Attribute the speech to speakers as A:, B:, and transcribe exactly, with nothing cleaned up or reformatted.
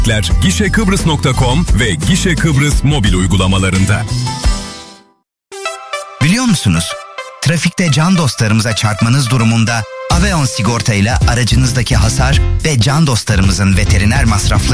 A: gişe kıbrıs nokta com ve Gişe Kıbrıs mobil uygulamalarında.
B: Biliyor musunuz? Trafikte can dostlarımıza çarpmanız durumunda Aveon sigorta ile aracınızdaki hasar ve can dostlarımızın veteriner masrafları